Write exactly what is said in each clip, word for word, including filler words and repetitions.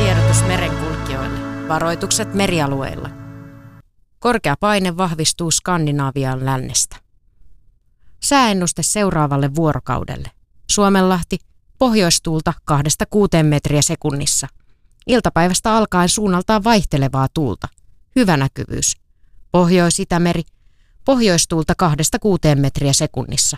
Hätätiedotus merenkulkijoille. Varoitukset merialueilla. Korkea paine vahvistuu Skandinaavian lännestä. Sääennuste seuraavalle vuorokaudelle. Suomenlahti, pohjoistuulta kahdesta kuuteen metriä sekunnissa. Iltapäivästä alkaen suunnaltaan vaihtelevaa tuulta. Hyvä näkyvyys. Pohjois-Itämeri, pohjoistuulta kahdesta kuuteen metriä sekunnissa.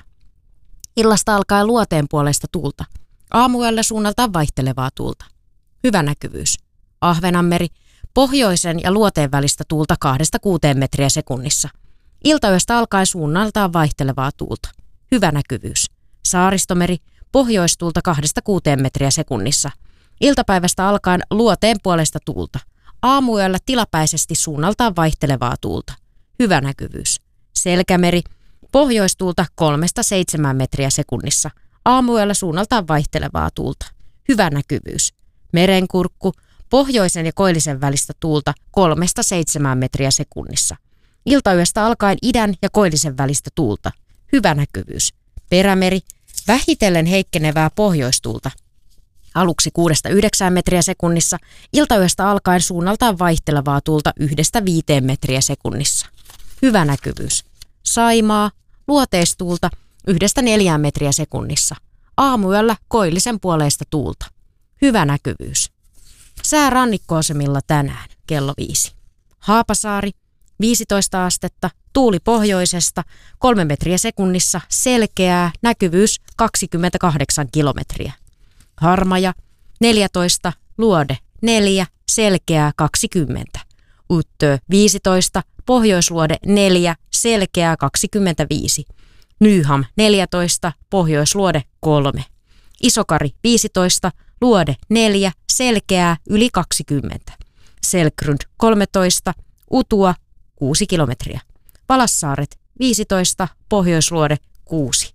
Illasta alkaen luoteen puolesta tuulta. Aamuyöllä suunnaltaan vaihtelevaa tuulta. Hyvä näkyvyys. Ahvenanmeri, pohjoisen ja luoteen välistä tuulta kahdesta kuuteen metriä sekunnissa. Iltayöstä alkaen suunnaltaan vaihtelevaa tuulta. Hyvä näkyvyys. Saaristomeri, pohjoistuulta kahdesta kuuteen metriä sekunnissa. Iltapäivästä alkaen luoteen puolesta tuulta. Aamuyöllä tilapäisesti suunnaltaan vaihtelevaa tuulta. Hyvä näkyvyys. Selkämeri, pohjoistuulta kolmesta seitsemään metriä sekunnissa. Aamuyöllä suunnaltaan vaihtelevaa tuulta. Hyvä näkyvyys. Merenkurkku, pohjoisen ja koillisen välistä tuulta kolmesta seitsemään metriä sekunnissa. Iltayöstä alkaen idän ja koillisen välistä tuulta. Hyvä näkyvyys. Perämeri, vähitellen heikkenevää pohjoistuulta. Aluksi kuudesta yhdeksään metriä sekunnissa, iltayöstä alkaen suunnaltaan vaihtelevaa tuulta yhdestä viiteen metriä sekunnissa. Hyvä näkyvyys. Saimaa, luoteistuulta yhdestä neljään metriä sekunnissa. Aamuyöllä koillisen puoleista tuulta. Hyvä näkyvyys. Sää rannikkoasemilla tänään kello viisi. Haapasaari, viisitoista astetta, tuuli pohjoisesta, kolme metriä sekunnissa, selkeää, näkyvyys kaksikymmentäkahdeksan kilometriä. Harmaja, neljätoista, luode, neljä, selkeää kaksikymmentä. Uttö, viisitoista, pohjoisluode, neljä, selkeää kaksikymmentäviisi. Nyham, neljätoista, pohjoisluode, kolme. Isokari, viisitoista, luode, neljä, selkeää, yli kaksikymmentä. Selkrund, kolmetoista, Utua, kuusi kilometriä. Palassaaret, viisitoista, pohjoisluode, kuusi.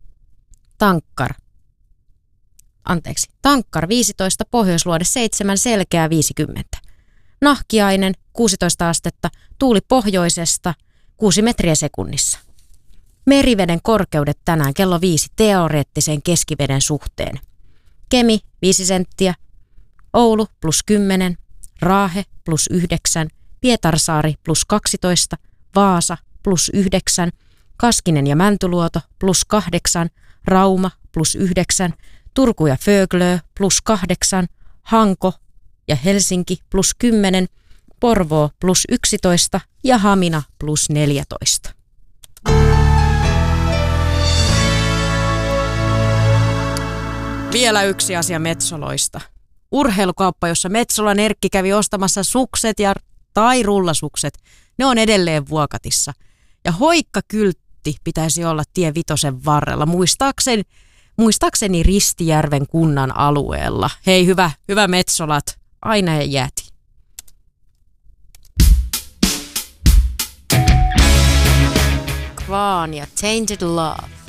Tankkar, anteeksi, Tankkar, viisitoista, pohjoisluode, seitsemän, selkeää, viisikymmentä. Nahkiainen, kuusitoista astetta, tuuli pohjoisesta, kuusi metriä sekunnissa. Meriveden korkeudet tänään kello viisi teoreettisen keskiveden suhteen. Kemi, viisi senttiä. Oulu, plus kymmenen. Raahe, plus yhdeksän. Pietarsaari, plus kaksitoista. Vaasa, plus yhdeksän. Kaskinen ja Mäntyluoto, plus kahdeksan. Rauma, plus yhdeksän. Turku ja Föglö, plus kahdeksan. Hanko ja Helsinki, plus kymmenen. Porvoo, plus yksitoista. Ja Hamina, plus neljätoista. Vielä yksi asia Metsoloista. Urheilukauppa, jossa Metsolan Erkki kävi ostamassa sukset ja, tai rullasukset, ne on edelleen Vuokatissa. Ja hoikkakyltti pitäisi olla tie Vitosen varrella, muistaakseni, muistaakseni Ristijärven kunnan alueella. Hei hyvä, hyvä Metsolat, aina ja jääti. Kvaan ja Tainted Love.